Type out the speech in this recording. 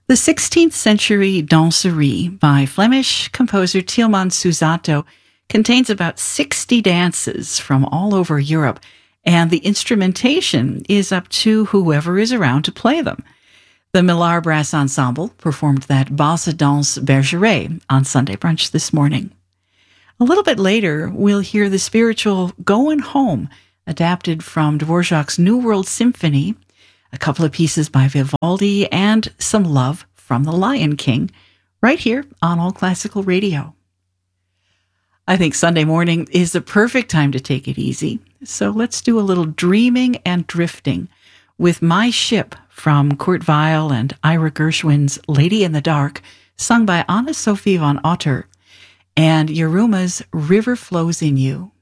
The 16th century danserie by Flemish composer Tieleman Susato contains about 60 dances from all over Europe, and the instrumentation is up to whoever is around to play them. The Millar Brass Ensemble performed that Basse Danse Bergeret on Sunday Brunch this morning. A little bit later, we'll hear the spiritual Goin' Home, adapted from Dvorak's New World Symphony, a couple of pieces by Vivaldi, and some love from The Lion King, right here on All Classical Radio. I think Sunday morning is the perfect time to take it easy, so let's do a little dreaming and drifting with My Ship from Kurt Weill and Ira Gershwin's Lady in the Dark, sung by Anna Sophie von Otter, and Yeruma's River Flows in You.